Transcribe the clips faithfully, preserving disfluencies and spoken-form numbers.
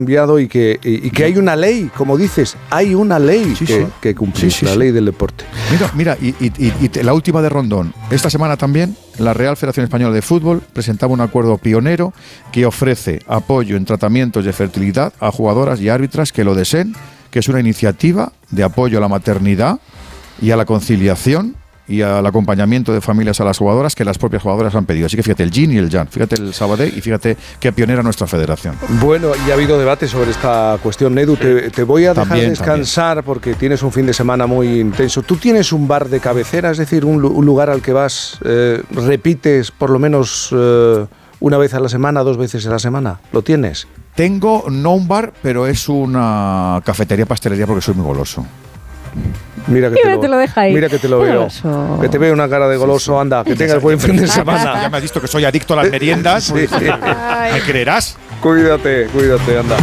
cambiado y que, y, y que hay una ley, como dices, hay una ley sí, que, sí. que cumplir, sí, sí, la sí. ley del deporte. Mira, mira y, y, y, y la última de Rondón. Esta semana también la Real Federación Española de Fútbol presentaba un acuerdo pionero que ofrece apoyo en tratamientos de fertilidad a jugadoras y árbitras que lo deseen, que es una iniciativa de apoyo a la maternidad y a la conciliación y al acompañamiento de familias a las jugadoras que las propias jugadoras han pedido. Así que fíjate el yin y el yang, fíjate el Sabadell y fíjate qué pionera nuestra federación. Bueno, y ha habido debate sobre esta cuestión, Edu. Te, te voy a dejar También, descansar también. Porque tienes un fin de semana muy intenso. ¿Tú tienes un bar de cabecera, es decir, un, un lugar al que vas, eh, repites por lo menos eh, una vez a la semana, dos veces a la semana? ¿Lo tienes? Tengo no un bar, pero es una cafetería, pastelería porque soy muy goloso. Mira que, te lo, te lo deja ahí. Mira que te lo veo. Goloso. Que te veo una cara de goloso, anda, que tengas buen fin de semana. Ya me has visto que soy adicto a las meriendas. Sí. Pues, ¿me creerás? Cuídate, cuídate, anda.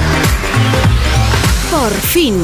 Por fin.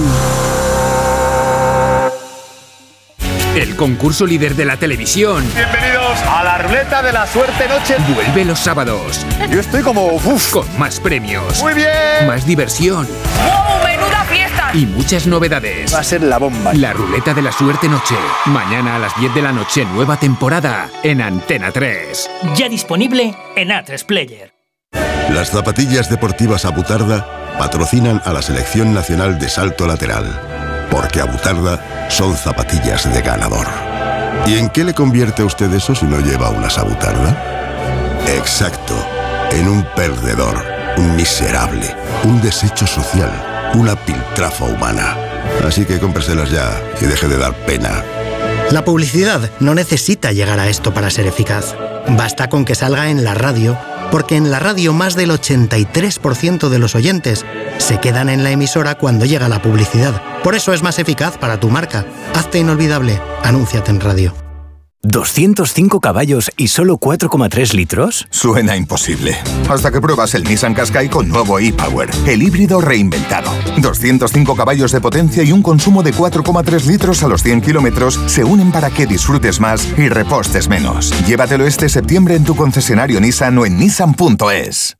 El concurso líder de la televisión. Bienvenidos a la ruleta de la suerte noche. Vuelve los sábados. Yo estoy como uf. Con más premios. Muy bien. Más diversión. ¡Wow! ¡Menuda fiesta! Y muchas novedades. Va a ser la bomba. La ruleta de la suerte noche. Mañana a las diez de la noche, nueva temporada en Antena tres. Ya disponible en A tres Player. Las zapatillas deportivas Abutarda patrocinan a la Selección Nacional de Salto Lateral. Porque Abutarda son zapatillas de ganador. ¿Y en qué le convierte a usted eso si no lleva unas Abutarda? Exacto, en un perdedor, un miserable, un desecho social, una piltrafa humana. Así que cómpreselas ya y deje de dar pena. La publicidad no necesita llegar a esto para ser eficaz. Basta con que salga en la radio, porque en la radio más del ochenta y tres por ciento de los oyentes se quedan en la emisora cuando llega la publicidad. Por eso es más eficaz para tu marca. Hazte inolvidable. Anúnciate en radio. ¿doscientos cinco caballos y solo cuatro coma tres litros? Suena imposible. Hasta que pruebas el Nissan Qashqai con nuevo e-Power, el híbrido reinventado. doscientos cinco caballos de potencia y un consumo de cuatro coma tres litros a los cien kilómetros se unen para que disfrutes más y repostes menos. Llévatelo este septiembre en tu concesionario Nissan o en nissan punto es.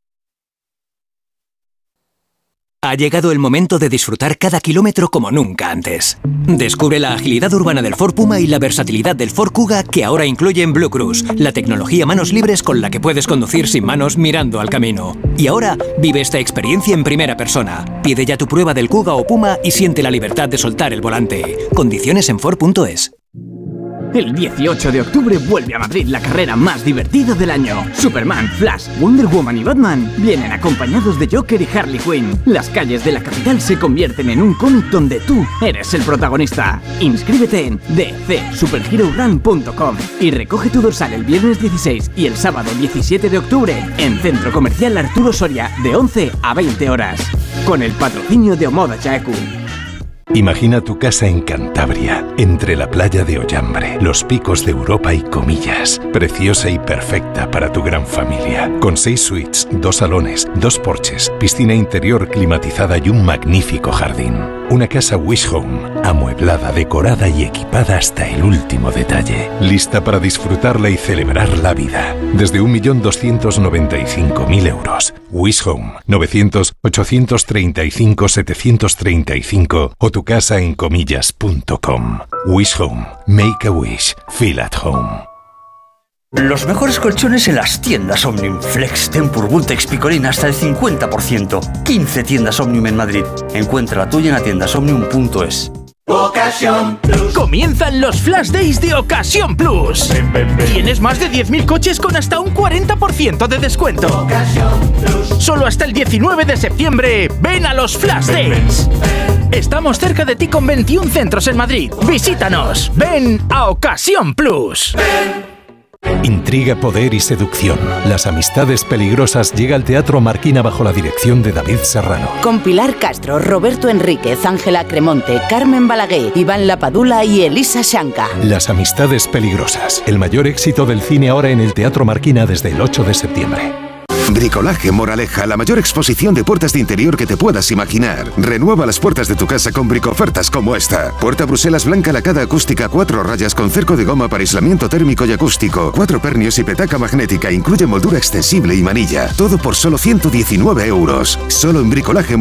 Ha llegado el momento de disfrutar cada kilómetro como nunca antes. Descubre la agilidad urbana del Ford Puma y la versatilidad del Ford Kuga que ahora incluyen Blue Cruise, la tecnología manos libres con la que puedes conducir sin manos mirando al camino. Y ahora vive esta experiencia en primera persona. Pide ya tu prueba del Kuga o Puma y siente la libertad de soltar el volante. Condiciones en Ford punto es. El dieciocho de octubre vuelve a Madrid la carrera más divertida del año. Superman, Flash, Wonder Woman y Batman vienen acompañados de Joker y Harley Quinn. Las calles de la capital se convierten en un cómic donde tú eres el protagonista. Inscríbete en d c superhero run punto com y recoge tu dorsal el viernes dieciséis y el sábado diecisiete de octubre en Centro Comercial Arturo Soria de once a veinte horas. Con el patrocinio de Omoda Chaeku. Imagina tu casa en Cantabria, entre la playa de Ollambre, los picos de Europa y Comillas. Preciosa y perfecta para tu gran familia. Con seis suites, dos salones, dos porches, piscina interior climatizada y un magnífico jardín. Una casa Wish Home, amueblada, decorada y equipada hasta el último detalle. Lista para disfrutarla y celebrar la vida. Desde un millón doscientos noventa y cinco mil euros. Wish Home, novecientos, ochocientos treinta y cinco, setecientos treinta y cinco o tu casa en comillas punto com. Wish Home. Make a wish. Feel at home. Los mejores colchones en las tiendas Omnium. Flex, Tempur, Vultex, Picolín hasta el cincuenta por ciento. quince tiendas Omnium en Madrid. Encuentra la tuya en atiendas omnium punto es. Ocasión Plus. Comienzan los Flash Days de Ocasión Plus. Ven, ven, ven. Tienes más de diez mil coches con hasta un cuarenta por ciento de descuento. Ocasión Plus. Solo hasta el diecinueve de septiembre. Ven a los Flash ven, Days. Ven, ven. Estamos cerca de ti con veintiún centros en Madrid. Visítanos. Ven a Ocasión Plus. Ven. Intriga, poder y seducción. Las amistades peligrosas llega al Teatro Marquina bajo la dirección de David Serrano. Con Pilar Castro, Roberto Enríquez, Ángela Cremonte, Carmen Balaguer, Iván Lapadula y Elisa Shanka. Las amistades peligrosas. El mayor éxito del cine ahora en el Teatro Marquina desde el ocho de septiembre. Bricolaje Moraleja, la mayor exposición de puertas de interior que te puedas imaginar. Renueva las puertas de tu casa con bricofertas como esta. Puerta Bruselas blanca lacada acústica, cuatro rayas con cerco de goma para aislamiento térmico y acústico, cuatro pernios y petaca magnética, incluye moldura extensible y manilla. Todo por solo ciento diecinueve euros. Solo en Bricolaje